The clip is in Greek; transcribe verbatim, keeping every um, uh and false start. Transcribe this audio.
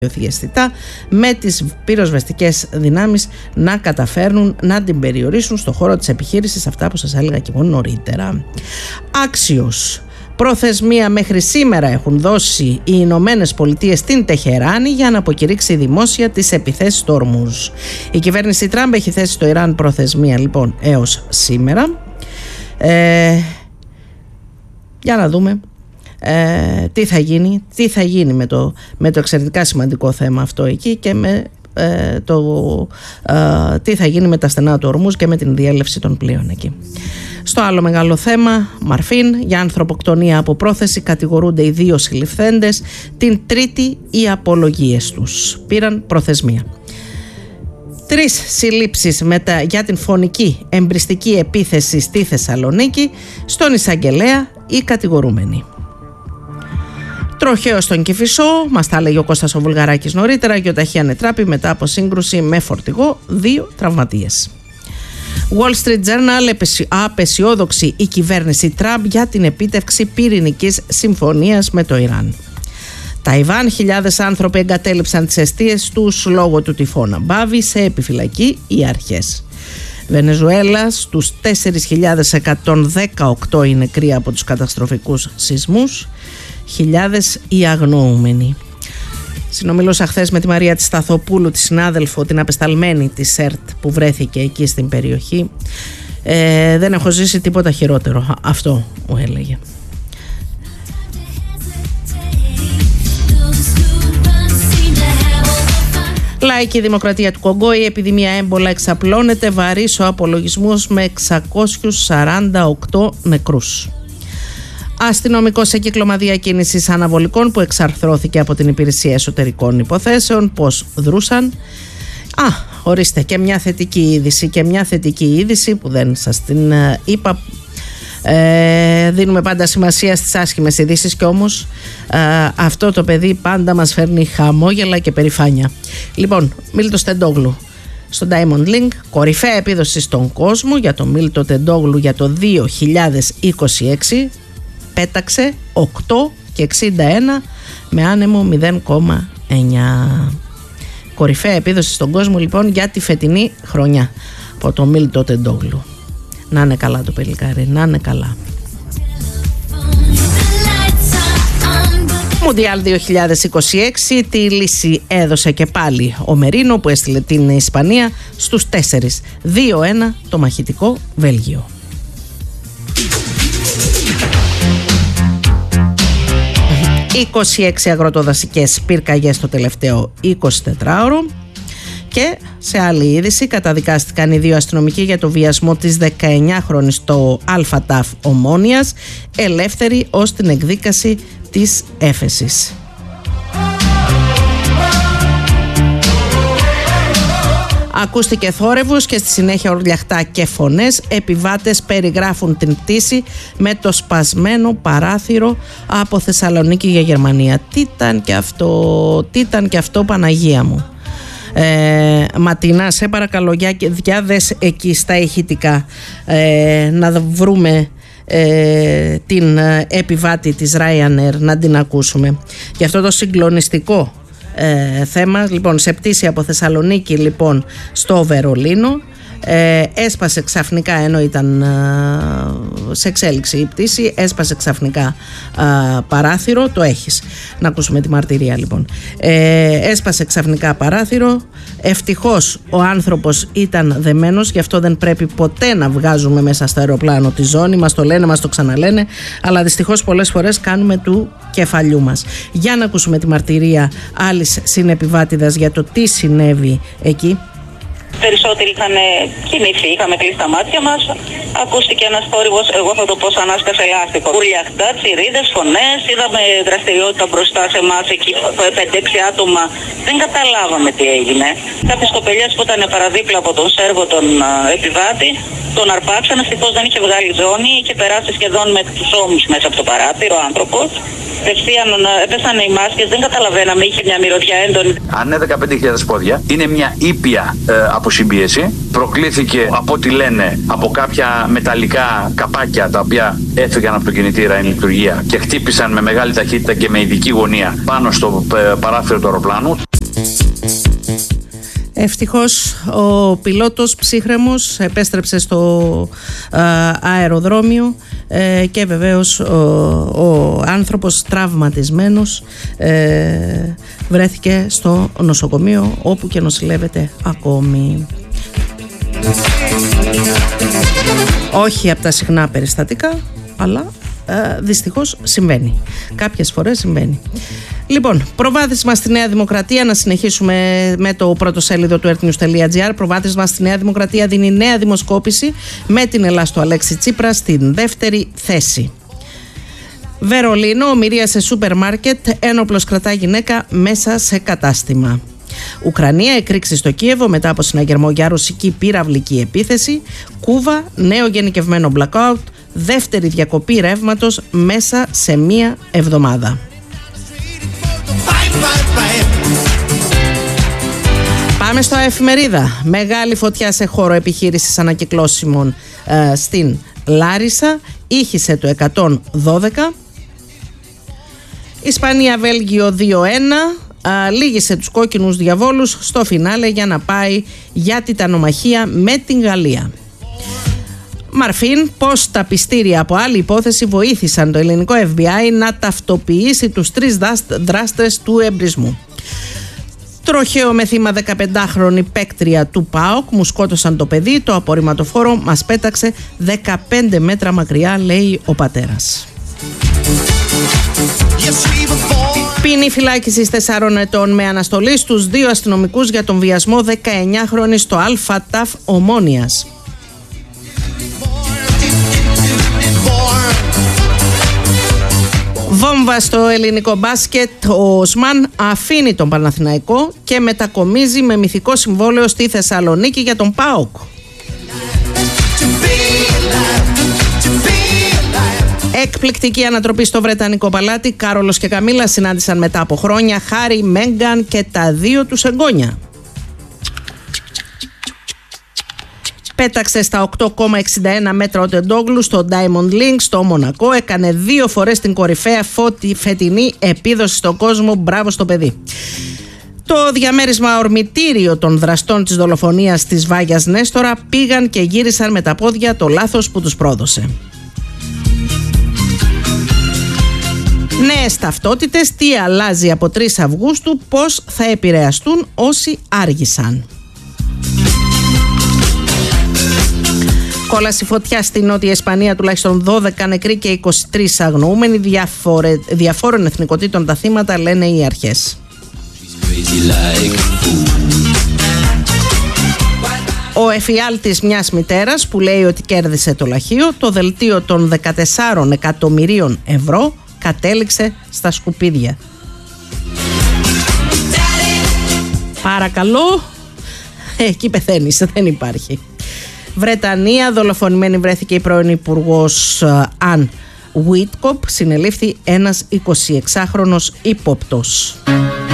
αισθητά, με τις πυροσβεστικές δυνάμεις να καταφέρνουν να την περιορίσουν στο χώρο της επιχείρησης, αυτά που σας έλεγα και εγώ νωρίτερα. Άξιος. Προθεσμία μέχρι σήμερα έχουν δώσει οι Ηνωμένες Πολιτείες στην Τεχεράνη για να αποκηρύξει δημόσια τις επιθέσεις στο Ορμούζ. Η κυβέρνηση Τραμπ έχει θέσει στο Ιράν προθεσμία λοιπόν έως σήμερα. Ε, για να δούμε ε, τι θα γίνει, τι θα γίνει με το, με το εξαιρετικά σημαντικό θέμα αυτό εκεί και με ε, το ε, τι θα γίνει με τα στενά του Ορμούζ και με την διέλευση των πλοίων εκεί. Στο άλλο μεγάλο θέμα, Μαρφίν, για ανθρωποκτονία από πρόθεση κατηγορούνται οι δύο συλληφθέντες. Την Τρίτη οι απολογίες τους πήραν προθεσμία. Τρεις συλλήψεις μετα, για την φωνική εμπριστική επίθεση στη Θεσσαλονίκη, στον εισαγγελέα οι κατηγορούμενοι. Τροχαίο στον Κηφισό, μας τα έλεγε ο Κώστας ο Βουλγαράκης νωρίτερα, γιοταχή ανετράπη μετά από σύγκρουση με φορτηγό, δύο τραυματίες. Wall Street Journal, απεσιόδοξη η κυβέρνηση Τραμπ για την επίτευξη πυρηνικής συμφωνίας με το Ιράν. Ταϊβάν, χιλιάδες άνθρωποι εγκατέλειψαν τις εστίες τους λόγω του τυφώνα Μπάβη, σε επιφυλακή οι αρχές. Βενεζουέλα, στους τέσσερις χιλιάδες εκατόν δεκαοκτώ οι νεκροί από τους καταστροφικούς σεισμούς, χιλιάδες οι αγνοούμενοι. Συνομιλούσα χθες με τη Μαρία της Σταθοπούλου, τη συνάδελφο, την απεσταλμένη της ΕΡΤ που βρέθηκε εκεί στην περιοχή. Ε, δεν έχω ζήσει τίποτα χειρότερο, αυτό μου έλεγε. Λαϊκή Δημοκρατία του Κογκό, η επιδημία έμπολα εξαπλώνεται, βαρύς ο απολογισμός με εξακόσιους σαράντα οκτώ νεκρούς. Αστυνομικός σε κύκλωμα διακίνησης αναβολικών που εξαρθρώθηκε από την Υπηρεσία Εσωτερικών Υποθέσεων. Πώς δρούσαν? Α, ορίστε, και μια θετική είδηση και μια θετική είδηση που δεν σας την ε, είπα. Ε, δίνουμε πάντα σημασία στις άσχημες ειδήσεις και όμως ε, αυτό το παιδί πάντα μας φέρνει χαμόγελα και περηφάνεια. Λοιπόν, Μίλτος Τεντόγλου στο Diamond Link, κορυφαία επίδοση στον κόσμο για τον Μίλτο Τεντόγλου για το δύο χιλιάδες είκοσι έξι. Πέταξε οκτώ και εξήντα ένα με άνεμο μηδέν κόμμα εννιά. Κορυφαία επίδοση στον κόσμο λοιπόν για τη φετινή χρονιά από το Μίλτο Τεντόγλου. Να είναι καλά το πελικάρι, να είναι καλά. Μουντιάλ δύο χιλιάδες είκοσι έξι, τη λύση έδωσε και πάλι ο Μερίνο που έστειλε την Ισπανία στους τέσσερις. δύο ένα το μαχητικό Βέλγιο. είκοσι έξι αγροτοδασικές πυρκαγιές το τελευταίο εικοσιτετράωρο. Και σε άλλη είδηση, καταδικάστηκαν οι δύο αστυνομικοί για το βιασμό της δεκαεννιάχρονης στο ΑΤΑΦ Ομόνιας, ελεύθεροι ως την εκδίκαση της έφεσης. Ακούστηκε θόρυβος και στη συνέχεια ορλιαχτά και φωνές. Επιβάτες περιγράφουν την πτήση με το σπασμένο παράθυρο από Θεσσαλονίκη για Γερμανία. Τι ήταν και αυτό, τι ήταν και αυτό, Παναγία μου. Ε, Ματινά, σε παρακαλώ, για, για δες εκεί στα ηχητικά ε, να βρούμε ε, την επιβάτη της Ryanair, να την ακούσουμε για αυτό το συγκλονιστικό ε, θέμα. Λοιπόν, σε πτήση από Θεσσαλονίκη λοιπόν στο Βερολίνο, Ε, έσπασε ξαφνικά, ενώ ήταν α, σε εξέλιξη η πτήση, έσπασε ξαφνικά α, παράθυρο. Το έχεις, να ακούσουμε τη μαρτυρία λοιπόν. ε, Έσπασε ξαφνικά παράθυρο. Ευτυχώς ο άνθρωπος ήταν δεμένος, γι' αυτό δεν πρέπει ποτέ να βγάζουμε μέσα στο αεροπλάνο τη ζώνη. Μας το λένε, μας το ξαναλένε, αλλά δυστυχώς πολλές φορές κάνουμε του κεφαλιού μας. Για να ακούσουμε τη μαρτυρία άλλης συνεπιβάτηδας για το τι συνέβη εκεί. Περισσότεροι είχαν κοιμηθεί, είχαμε κλείσει τα μάτια μας. Ακούστηκε ένας θόρυβος, εγώ θα το πω σαν άσκασε λάστιχο. Ουρλιαχτά, τσιρίδες, φωνές, είδαμε δραστηριότητα μπροστά σε εμάς εκεί, πέντε έξι άτομα. Δεν καταλάβαμε τι έγινε. Κάποιες κοπελιές που ήταν παραδίπλα από τον Σέρβο, τον επιβάτη, τον αρπάξαν. Ευτυχώς δεν είχε βγάλει ζώνη, είχε περάσει σχεδόν με τους ώμους μέσα από το παράθυρο ο άνθρωπος. κατευθείαν έπεσαν οι μάσκες, δεν καταλαβαίναμε, είχε μια μυρωδιά έντονη. Αν είναι δεκαπέντε χιλιάδες πόδια, είναι μια ήπια ε, αποσυμπίεση. Προκλήθηκε, από ό,τι λένε, από κάποια μεταλλικά καπάκια τα οποία έφυγαν από το κινητήρα εν λειτουργία και χτύπησαν με μεγάλη ταχύτητα και με ειδική γωνία πάνω στο ε, παράθυρο του αεροπλάνου. Ευτυχώς ο πιλότος ψύχρεμος επέστρεψε στο ε, αεροδρόμιο ε, και βεβαίως ο, ο άνθρωπος τραυματισμένος ε, βρέθηκε στο νοσοκομείο, όπου και νοσηλεύεται ακόμη. Όχι από τα συχνά περιστατικά, αλλά ε, δυστυχώς συμβαίνει. Κάποιες φορές συμβαίνει. Λοιπόν, προβάδισμα στη Νέα Δημοκρατία, να συνεχίσουμε με το πρώτο σέλιδο του earthnews τελεία gr. Προβάδισμα στη Νέα Δημοκρατία δίνει νέα δημοσκόπηση με την Ελλάς του Αλέξη Τσίπρα στην δεύτερη θέση. Βερολίνο, ομηρία σε σούπερ μάρκετ, ένοπλος κρατά γυναίκα μέσα σε κατάστημα. Ουκρανία, εκρήξη στο Κίεβο μετά από συναγερμό για ρωσική πυραυλική επίθεση. Κούβα, νέο γενικευμένο blackout, δεύτερη διακοπή ρεύματος μέσα σε μία εβδομάδα. Πάμε στο Εφημερίδα. Μεγάλη φωτιά σε χώρο επιχείρησης ανακυκλώσιμων ε, στην Λάρισα. Ήχησε το εκατόν δώδεκα. Ισπανία Βέλγιο δύο ένα. Ε, λύγησε τους κόκκινους διαβόλους στο φινάλε για να πάει για τιτανομαχία με την Γαλλία. Μαρφίν, πως τα πιστήρια από άλλη υπόθεση βοήθησαν το ελληνικό εφ μπι άι να ταυτοποιήσει τους τρεις δράστες του εμπρισμού. Τροχαίο με θύμα δεκαπεντάχρονη παίκτρια του ΠΑΟΚ, μου σκότωσαν το παιδί, το απορριμματοφόρο μας πέταξε δεκαπέντε μέτρα μακριά, λέει ο πατέρας. Ποινή φυλάκισης τεσσάρων ετών με αναστολή στους δύο αστυνομικούς για τον βιασμό δεκαεννιάχρονη στο ΑΛΦΑΤΑΦ Ομόνιας. Βόμβα στο ελληνικό μπάσκετ, ο Οσμάν αφήνει τον Παναθηναϊκό και μετακομίζει με μυθικό συμβόλαιο στη Θεσσαλονίκη για τον ΠΑΟΚ. Εκπληκτική ανατροπή στο Βρετανικό παλάτι. Κάρολος και Καμίλα συνάντησαν μετά από χρόνια Χάρι, Μέγκαν και τα δύο τους εγγόνια. Πέταξε στα οκτώ κόμμα εξήντα ένα μέτρα ο Τεντόγλου στο Diamond Link στο Μονακό. Έκανε δύο φορές την κορυφαία φώτη φετινή επίδοση στον κόσμο. Μπράβο στο παιδί. Το διαμέρισμα ορμητήριο των δραστών της δολοφονίας της Βάγιας Νέστορα πήγαν και γύρισαν με τα πόδια το λάθος που τους πρόδωσε. Νέες ταυτότητες, τι αλλάζει από τρεις Αυγούστου, πώς θα επηρεαστούν όσοι άργησαν. Κόλαση φωτιά στη Νότια Ισπανία, τουλάχιστον δώδεκα νεκροί και είκοσι τρεις αγνοούμενοι, διαφορε... διαφόρων εθνικοτήτων τα θύματα, λένε οι αρχές. Ο εφιάλτης μιας μητέρας που λέει ότι κέρδισε το λαχείο, το δελτίο των δεκατεσσάρων εκατομμυρίων ευρώ κατέληξε στα σκουπίδια. Παρακαλώ, εκεί πεθαίνεις, δεν υπάρχει. Βρετανία, δολοφονημένη βρέθηκε η πρώην υπουργός Αν Βίτκοπ, συνελήφθη ένας εικοσιεξάχρονος ύποπτος.